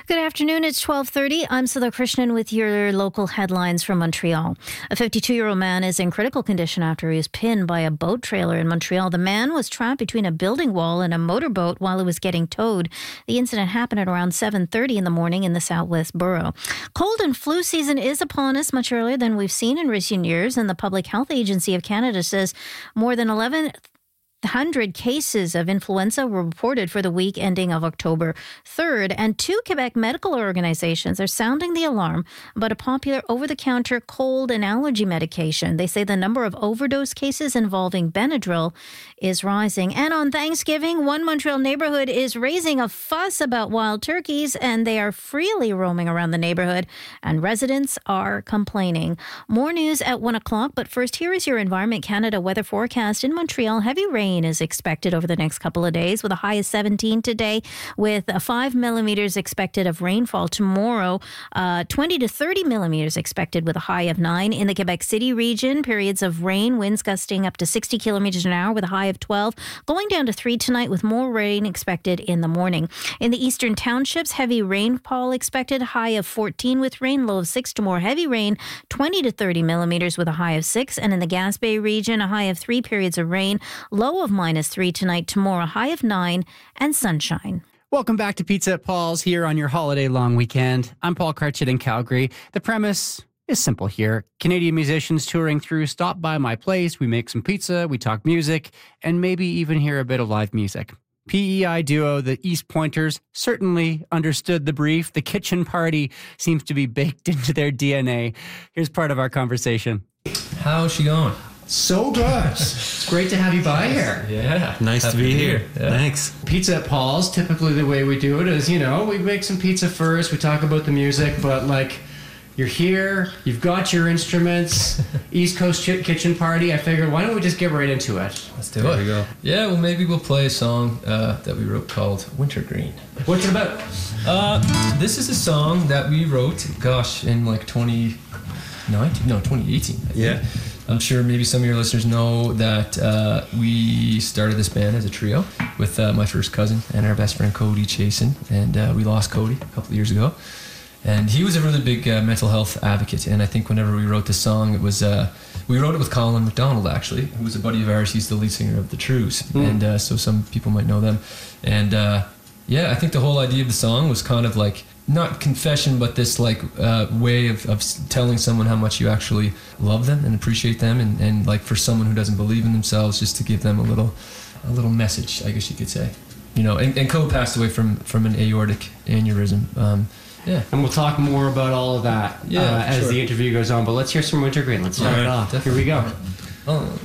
Good afternoon. It's 12:30. I'm Sudha Krishnan with your local headlines from Montreal. A 52-year-old man is in critical condition after he was pinned by a boat trailer in Montreal. The man was trapped between a building wall and a motorboat while it was getting towed. The incident happened at around 7:30 in the morning in the Southwest Borough. Cold and flu season is upon us much earlier than we've seen in recent years, and the Public Health Agency of Canada says more than 1,100 cases of influenza were reported for the week ending of October 3rd, and 2 Quebec medical organizations are sounding the alarm about a popular over-the-counter cold and allergy medication. They say the number of overdose cases involving Benadryl is rising. And on Thanksgiving, one Montreal neighborhood is raising a fuss about wild turkeys, and they are freely roaming around the neighborhood, and residents are complaining. More news at 1 o'clock, but first, here is your Environment Canada weather forecast. In Montreal, heavy rain is expected over the next couple of days, with a high of 17 today, with 5 millimeters expected of rainfall tomorrow. 20 to 30 millimeters expected with a high of 9. In the Quebec City region, periods of rain, winds gusting up to 60 kilometers an hour with a high of 12, going down to 3 tonight with more rain expected in the morning. In the eastern townships, heavy rainfall expected, high of 14 with rain, low of 6 to more heavy rain, 20 to 30 millimeters with a high of 6. And in the Gaspé region, a high of 3 periods of rain, low of -3 tonight, tomorrow high of 9 and sunshine. Welcome back to Pizza at Paul's here on your holiday long weekend. I'm Paul Cratchit in Calgary. The premise is simple here. Canadian musicians touring through stop by my place. We make some pizza, we talk music, and maybe even hear a bit of live music. PEI duo, the East Pointers, certainly understood the brief. The kitchen party seems to be baked into their DNA. Here's part of our conversation. How's she going? So good. It's great to have you by here. Yeah. Nice to be here. Yeah. Thanks. Pizza at Paul's, typically the way we do it is, we make some pizza first, we talk about the music, but you're here, you've got your instruments, East Coast kitchen party. I figured, why don't we just get right into it? Let's do it. There we go. Yeah, well, maybe we'll play a song that we wrote called Wintergreen. What's it about? This is a song that we wrote, in 2018. I think. Yeah. I'm sure maybe some of your listeners know that we started this band as a trio with my first cousin and our best friend Cody Chasen, and we lost Cody a couple of years ago. And he was a really big mental health advocate, and I think whenever we wrote this song, it was we wrote it with Colin McDonald, actually, who was a buddy of ours. He's the lead singer of The Trues, and so some people might know them. And I think the whole idea of the song was kind of like, not confession, but this way of telling someone how much you actually love them and appreciate them, and for someone who doesn't believe in themselves, just to give them a little message, I guess you could say. And Cole passed away from an aortic aneurysm. And we'll talk more about all of that as the interview goes on, but let's hear some Wintergreen. Let's start it off. Definitely. Here we go. Oh.